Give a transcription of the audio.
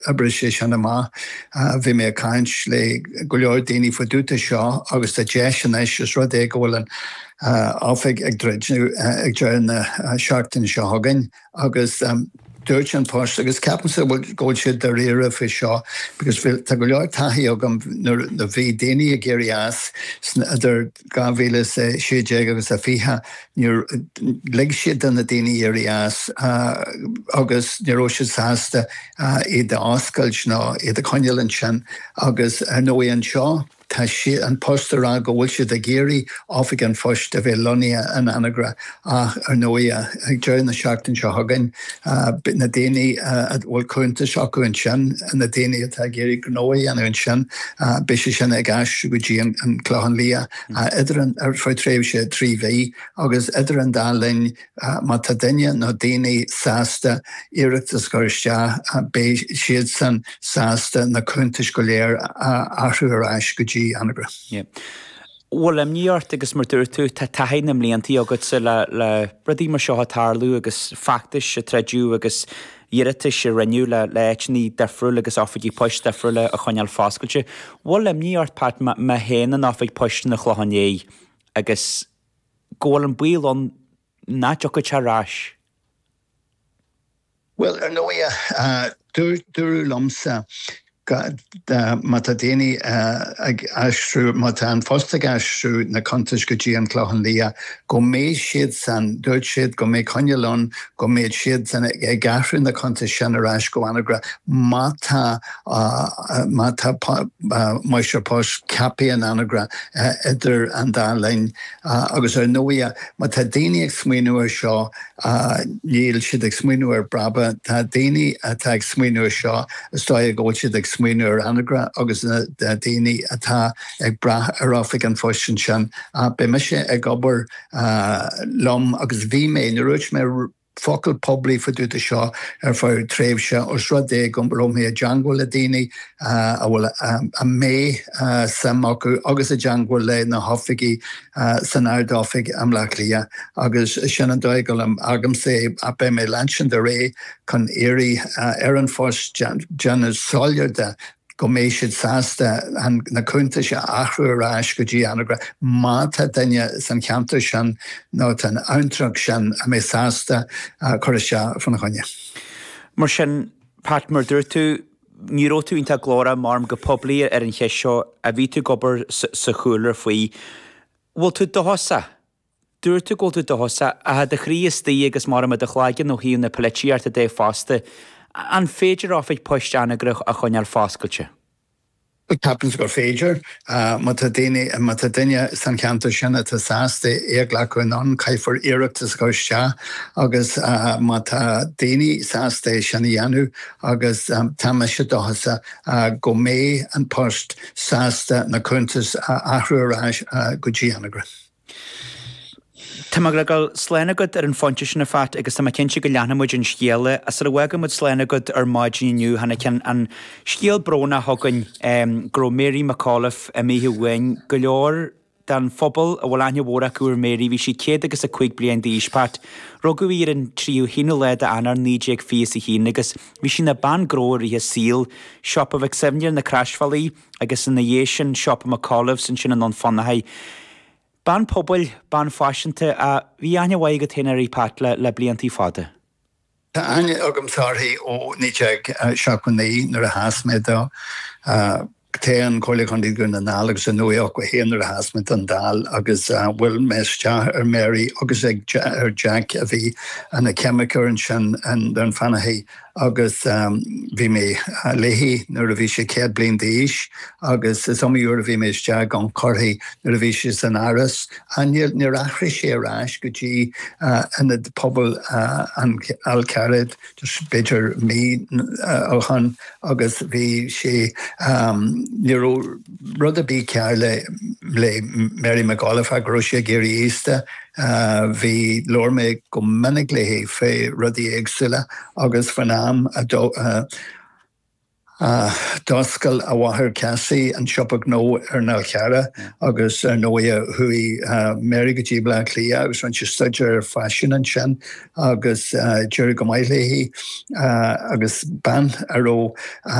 British Shanama, Vime Kanch, le Gulior Dini for Duta Shaw, August the Jeshan Ish, Rode Golan, Offig Egdredge, Sharkton Shahagan, August Dutch and Posh, agus Captain will go to the rear of his shaw because the Gulior Tahiogam, the V Dini Girias, other Gavilas, Shijag, a Fiha, near leg shit on the Dini areas, August, Nerosh's Hasta, the Oskalchna, the Conjulan August, Noe Shaw. Tashi and Postera go wilshire the Geary, off again Fush, the Velonia and Anagra, Arnoia, during the Sharkton Shahagan, but Nadini at Wolcun to Shaku and Shan, and Nadini at Agiri Gnoi and Shan, Bishishan Agash, Guji and Clohanlia, Edran, for Trevshe 3V, August Edran Darlin, Matadenia, Nadini, Sasta, Eric the Scorsha, Bay Shidson, Sasta, Nakuntish Golier, Arthurash, Guji. Yeah. Well, New York agus mar dúirtú tá tahainam líontí agad sa le bradí mar seo tarlú agus factis a treidú agus iiritis a reniu le éitní defriúil agus áfadí poist defriúile a chuineal fáscailte. Well, New York pat ma héanaan áfad poist na chlohanné agus ggóil an buil an náteocha tarráis. Well, dúrú lomsa Matadini Ashru Matan Fostag Ashru na Contish Guji and Clohanlia go made sheds and dirt shed go make Conyalon go made sheds and a gaffer in the Contish Shanarash go anagra Mata Moisture Posh Capi and anagra Eder and Darling August Noia Matadini Exminua Shaw Neil Shid Exminua Braba Tadini attack Exminua Shaw Stoya go Shid Exminua anagra August Dini ata ag bra arafik and foshin shan bemishe ag ober lom August vime nuruch me focal publi for do the shaw for trevsha or shrade gumbrom here jango ladini a may samaku August a jango le na hofigi sanardofig amlaklia August shanandoigolam agam say ape me lanchen the ray con eri Aaron Foss Janus Soldier da Gomeshid Sasta and Nakuntish Achru Rash Guji Anagra Mata Denya San Cantushan Notan Antrakshan Amesasta Korisha from Honya. Marshan Pat Murdertu Nirotu Inta Glora Marm Gopobli Erin Hesho Avitu Gober Sahuler Fui Will to Dohosa. Dúirtu go to Dohosa a the Chrías Diegas Marma the Chlagan no he in the Pelechiar today faste. And féidir áfid poist anagrach a chuineal fáscailte. Captain's got Fager, Matadini San Canto Shanna to Saste, Eaglacuanon, Kaifer Eric to Scotia, August Matadini Saste Shanianu, August Tamashadohasa, Gome and Post Sasta Nakuntus Ahrurash Gujianagra. Tamaglagal Slenagud an fontis na fat agus tá cinse go leanamid an sciale as a wegamud Slenagud margin new hanna can an scial brona hogan gro Mary McAuliffe a mihi wing go leor dan phobal a bhfuil bhóra cuair Mary bhí si céad agus a chuig bliain díospat rogu ír an tríú hína leid a anar níéag fios a hín agus bhí sin na ban gróir í a síl shop of examiner na Crashvalley agus in na Asian shop of McAuliffe's and sin an fannahay. Ban pobl, ban fashionte a bhí aine waige ténarí pat le bliantí fada. Tá aine agam sarthaí ó níteag seacunaí nar a hasméid dá Téan chola chundí gur na nálagus a nua go héanar a hasméid an dal agus bhfuil meiste Mary agus ag Jack a bhí an a chemicar an sin an fannaí agus bhí mé léhí nuair a bhí sé céad bliain d'aois agus somíúr a bhí mé isteag gan corthaí nuair a bhí sé san aras a níor achra sé arás go dtí ina pobl an alcarid just beidir mí óchan agus bhí sé níor rud a bí cear le Mary McAuliffe a gro sé géirí éiste Bhí leor mé go minic léhé fé rudí éagsúile agus fanam Doscail a bháthair Cassie an siopach nó na cheara agus nóia hui Mary go dtí bla clia agus ran si studier fashion an sin agus Jerry go mailéhí agus ban aró